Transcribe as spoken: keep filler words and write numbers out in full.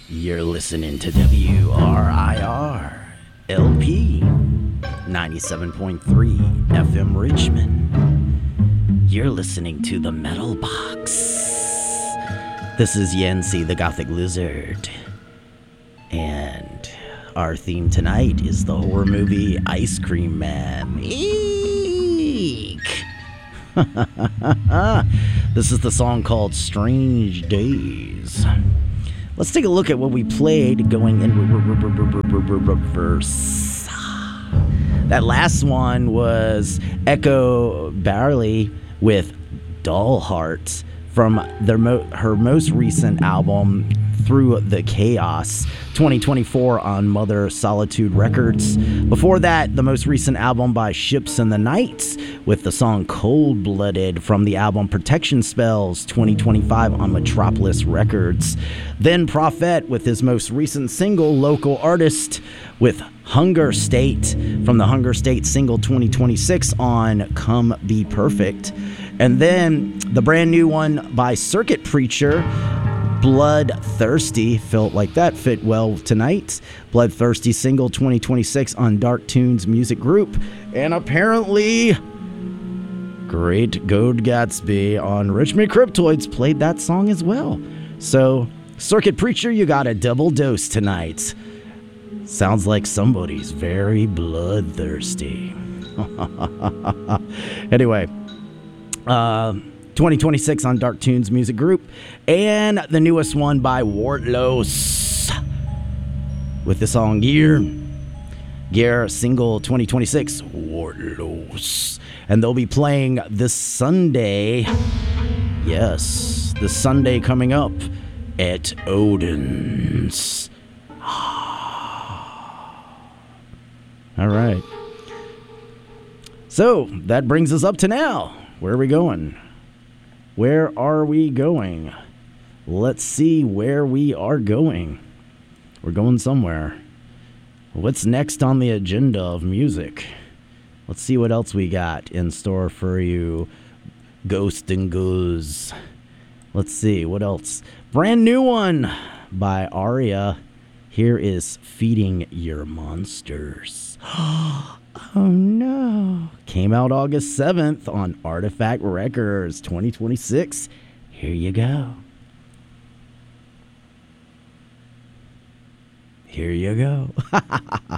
You're listening to W R I R L P ninety-seven point three F M Richmond. You're listening to the Metal Box. This is Yancy the Gothic Lizard. And our theme tonight is the horror movie Ice Cream Man. Eek! This is the song called Strange Days. Let's take a look at what we played going in reverse. That last one was Echo Barley with Doll Heart from their mo- her most recent album, Through the Chaos, twenty twenty-four on Mother Solitude Records. Before that, the most recent album by Ships in the Night with the song Cold Blooded from the album Protection Spells, twenty twenty-five on Metropolis Records. Then Prophet with his most recent single, Local Artist, with Hunger State from the Hunger State single twenty twenty-six on Come Be Perfect. And then the brand new one by Circuit Preacher, Bloodthirsty. Felt like that fit well tonight. Bloodthirsty single twenty twenty-six on Dark Tunes Music Group. And apparently Great Goat Gatsby on Richmond Cryptoids played that song as well. So Circuit Preacher, you got a double dose tonight. Sounds like somebody's very bloodthirsty. Anyway, uh, twenty twenty-six on Dark Tunes Music Group, and the newest one by Wartlos with the song Gear. Gear single twenty twenty-six, Wartlos. And they'll be playing this Sunday. Yes, this Sunday coming up at Odin's. All right. So that brings us up to now. Where are we going? Where are we going? Let's see where we are going. We're going somewhere. What's next on the agenda of music? Let's see what else we got in store for you, Ghost and Goose. Let's see, what else? Brand new one by Aria. Here is Feeding Your Monsters. Oh no. Came out August seventh on Artifact Records twenty twenty-six. Here you go. Here you go.